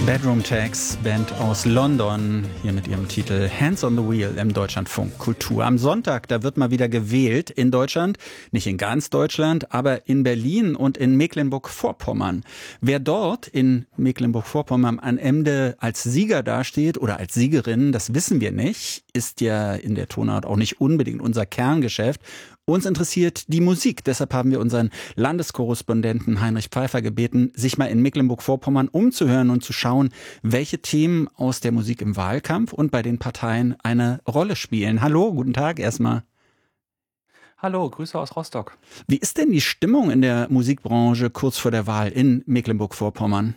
Bedroom Tags, Band aus London, hier mit ihrem Titel Hands on the Wheel im Deutschlandfunk Kultur. Am Sonntag, da wird mal wieder gewählt in Deutschland, nicht in ganz Deutschland, aber in Berlin und in Mecklenburg-Vorpommern. Wer dort in Mecklenburg-Vorpommern am Ende als Sieger dasteht oder als Siegerin, das wissen wir nicht, ist ja in der Tonart auch nicht unbedingt unser Kerngeschäft. Uns interessiert die Musik, deshalb haben wir unseren Landeskorrespondenten Heinrich Pfeiffer gebeten, sich mal in Mecklenburg-Vorpommern umzuhören und zu schauen, welche Themen aus der Musik im Wahlkampf und bei den Parteien eine Rolle spielen. Hallo, guten Tag erstmal. Hallo, Grüße aus Rostock. Wie ist denn die Stimmung in der Musikbranche kurz vor der Wahl in Mecklenburg-Vorpommern?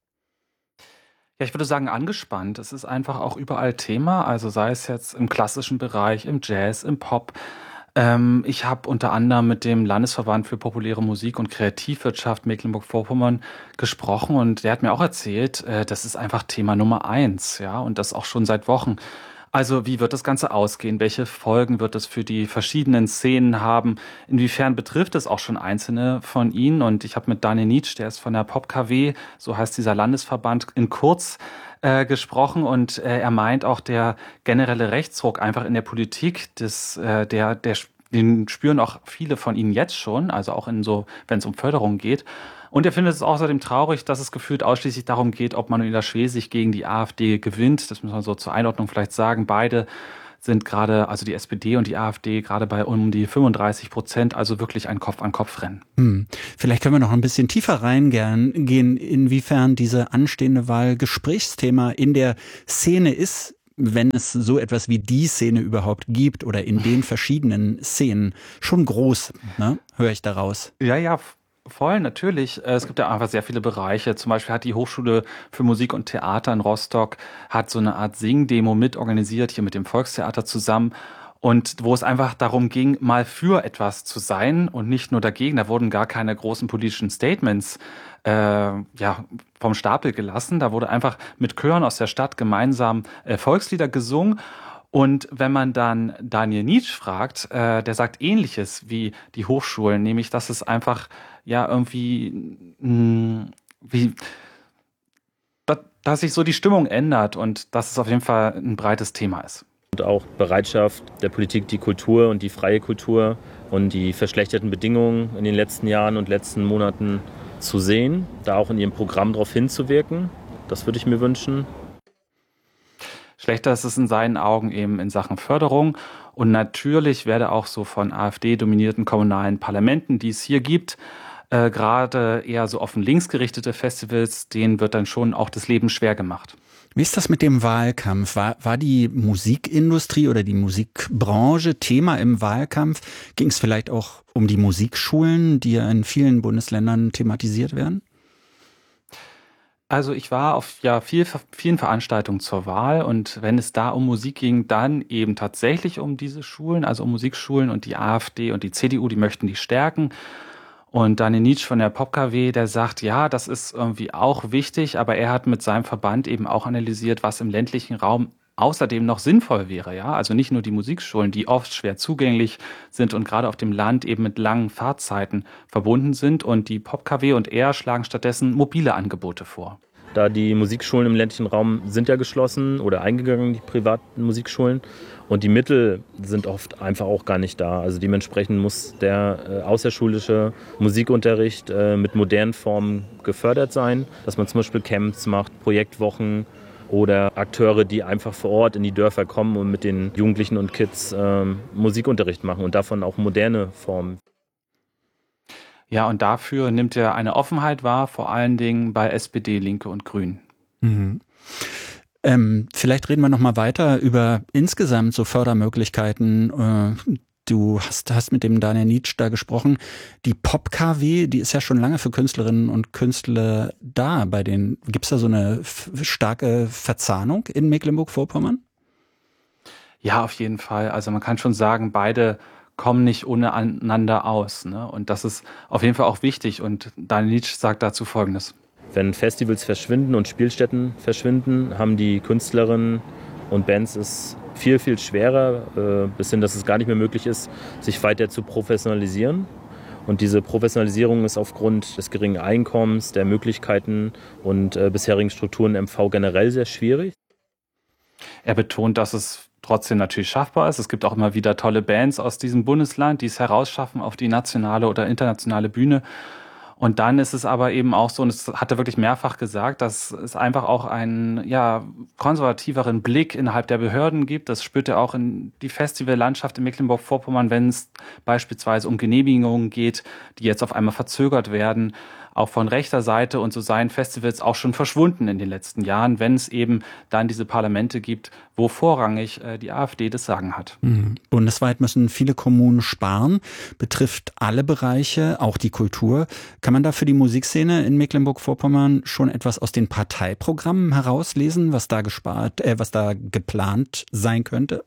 Ja, ich würde sagen angespannt. Es ist einfach auch überall Thema, also sei es jetzt im klassischen Bereich, im Jazz, im Pop. Ich habe unter anderem mit dem Landesverband für populäre Musik und Kreativwirtschaft Mecklenburg-Vorpommern gesprochen und der hat mir auch erzählt, das ist einfach Thema Nummer 1, ja, und das auch schon seit Wochen. Also wie wird das Ganze ausgehen? Welche Folgen wird es für die verschiedenen Szenen haben? Inwiefern betrifft es auch schon einzelne von ihnen? Und ich habe mit Daniel Nitsch, der ist von der Pop KW, so heißt dieser Landesverband, in kurz gesprochen und er meint auch der generelle Rechtsruck einfach in der Politik, den spüren auch viele von ihnen jetzt schon, also auch wenn es um Förderung geht. Und er findet es außerdem traurig, dass es gefühlt ausschließlich darum geht, ob Manuela Schwesig gegen die AfD gewinnt. Das muss man so zur Einordnung vielleicht sagen. Beide sind gerade, also die SPD und die AfD, gerade bei um die 35%, also wirklich ein Kopf-an-Kopf-Rennen. Vielleicht können wir noch ein bisschen tiefer reingehen, inwiefern diese anstehende Wahl Gesprächsthema in der Szene ist, wenn es so etwas wie die Szene überhaupt gibt oder in den verschiedenen Szenen. Schon groß, ne? Höre ich daraus. Ja, voll, natürlich. Es gibt ja einfach sehr viele Bereiche. Zum Beispiel hat die Hochschule für Musik und Theater in Rostock hat so eine Art Singdemo mitorganisiert, hier mit dem Volkstheater zusammen. Und wo es einfach darum ging, mal für etwas zu sein und nicht nur dagegen. Da wurden gar keine großen politischen Statements vom Stapel gelassen. Da wurde einfach mit Chören aus der Stadt gemeinsam Volkslieder gesungen. Und wenn man dann Daniel Nitsch fragt, der sagt Ähnliches wie die Hochschulen, nämlich dass es einfach dass sich so die Stimmung ändert und dass es auf jeden Fall ein breites Thema ist. Und auch Bereitschaft der Politik, die Kultur und die freie Kultur und die verschlechterten Bedingungen in den letzten Jahren und letzten Monaten zu sehen, da auch in ihrem Programm darauf hinzuwirken. Das würde ich mir wünschen. Schlechter ist es in seinen Augen eben in Sachen Förderung. Und natürlich werde auch so von AfD-dominierten kommunalen Parlamenten, die es hier gibt, gerade eher so offen links gerichtete Festivals, denen wird dann schon auch das Leben schwer gemacht. Wie ist das mit dem Wahlkampf? War die Musikindustrie oder die Musikbranche Thema im Wahlkampf? Ging es vielleicht auch um die Musikschulen, die ja in vielen Bundesländern thematisiert werden? Also ich war auf vielen Veranstaltungen zur Wahl und wenn es da um Musik ging, dann eben tatsächlich um diese Schulen, also um Musikschulen und die AfD und die CDU, die möchten die stärken. Und Daniel Nitsch von der Pop KW, der sagt, ja, das ist irgendwie auch wichtig, aber er hat mit seinem Verband eben auch analysiert, was im ländlichen Raum außerdem noch sinnvoll wäre, ja. Also nicht nur die Musikschulen, die oft schwer zugänglich sind und gerade auf dem Land eben mit langen Fahrzeiten verbunden sind. Und die Pop KW und er schlagen stattdessen mobile Angebote vor. Da die Musikschulen im ländlichen Raum sind ja geschlossen oder eingegangen, die privaten Musikschulen. Und die Mittel sind oft einfach auch gar nicht da. Also dementsprechend muss der außerschulische Musikunterricht mit modernen Formen gefördert sein. Dass man zum Beispiel Camps macht, Projektwochen oder Akteure, die einfach vor Ort in die Dörfer kommen und mit den Jugendlichen und Kids Musikunterricht machen und davon auch moderne Formen. Ja, und dafür nimmt er eine Offenheit wahr, vor allen Dingen bei SPD, Linke und Grünen. Mhm. Vielleicht reden wir noch mal weiter über insgesamt so Fördermöglichkeiten. Du hast mit dem Daniel Nitsch da gesprochen. Die Pop KW, die ist ja schon lange für Künstlerinnen und Künstler da. Gibt's da so eine starke Verzahnung in Mecklenburg-Vorpommern? Ja, auf jeden Fall. Also man kann schon sagen, beide kommen nicht ohne einander aus, ne? Und das ist auf jeden Fall auch wichtig. Und Daniel Nitsch sagt dazu Folgendes. Wenn Festivals verschwinden und Spielstätten verschwinden, haben die Künstlerinnen und Bands es viel, viel schwerer, bis hin, dass es gar nicht mehr möglich ist, sich weiter zu professionalisieren. Und diese Professionalisierung ist aufgrund des geringen Einkommens, der Möglichkeiten und bisherigen Strukturen im MV generell sehr schwierig. Er betont, dass es trotzdem natürlich schaffbar ist. Es gibt auch immer wieder tolle Bands aus diesem Bundesland, die es herausschaffen auf die nationale oder internationale Bühne. Und dann ist es aber eben auch so, und das hat er wirklich mehrfach gesagt, dass es einfach auch einen konservativeren Blick innerhalb der Behörden gibt. Das spürt er auch in die Festivallandschaft in Mecklenburg-Vorpommern, wenn es beispielsweise um Genehmigungen geht, die jetzt auf einmal verzögert werden, auch von rechter Seite. Und so seien Festivals auch schon verschwunden in den letzten Jahren, wenn es eben dann diese Parlamente gibt, wo vorrangig die AfD das Sagen hat. Bundesweit müssen viele Kommunen sparen, betrifft alle Bereiche, auch die Kultur. Kann man da für die Musikszene in Mecklenburg-Vorpommern schon etwas aus den Parteiprogrammen herauslesen, was da geplant sein könnte?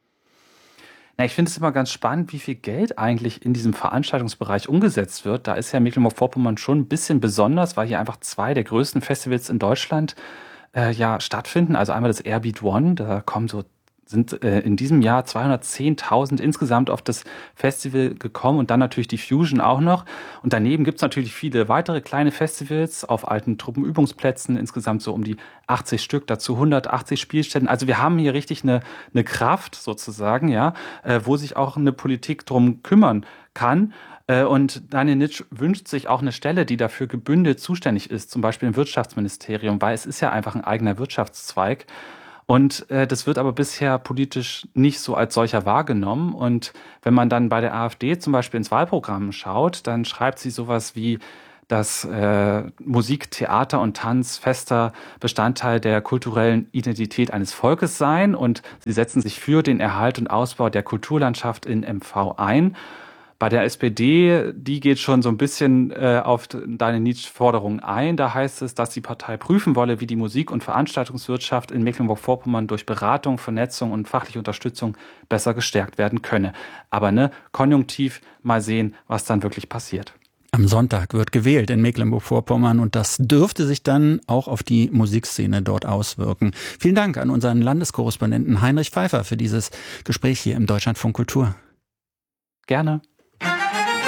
Ich finde es immer ganz spannend, wie viel Geld eigentlich in diesem Veranstaltungsbereich umgesetzt wird. Da ist ja Mecklenburg-Vorpommern schon ein bisschen besonders, weil hier einfach 2 der größten Festivals in Deutschland stattfinden. Also einmal das Airbeat One, da sind in diesem Jahr 210.000 insgesamt auf das Festival gekommen und dann natürlich die Fusion auch noch. Und daneben gibt es natürlich viele weitere kleine Festivals auf alten Truppenübungsplätzen, insgesamt so um die 80 Stück, dazu 180 Spielstätten. Also wir haben hier richtig eine Kraft sozusagen, wo sich auch eine Politik drum kümmern kann. Und Daniel Nitsch wünscht sich auch eine Stelle, die dafür gebündelt zuständig ist, zum Beispiel im Wirtschaftsministerium, weil es ist ja einfach ein eigener Wirtschaftszweig. Und das wird aber bisher politisch nicht so als solcher wahrgenommen. Und wenn man dann bei der AfD zum Beispiel ins Wahlprogramm schaut, dann schreibt sie sowas wie, dass Musik, Theater und Tanz fester Bestandteil der kulturellen Identität eines Volkes seien. Und sie setzen sich für den Erhalt und Ausbau der Kulturlandschaft in MV ein. Bei der SPD, die geht schon so ein bisschen auf deine Nietzsche-Forderungen ein. Da heißt es, dass die Partei prüfen wolle, wie die Musik- und Veranstaltungswirtschaft in Mecklenburg-Vorpommern durch Beratung, Vernetzung und fachliche Unterstützung besser gestärkt werden könne. Aber konjunktiv mal sehen, was dann wirklich passiert. Am Sonntag wird gewählt in Mecklenburg-Vorpommern und das dürfte sich dann auch auf die Musikszene dort auswirken. Vielen Dank an unseren Landeskorrespondenten Heinrich Pfeiffer für dieses Gespräch hier im Deutschlandfunk Kultur. Gerne.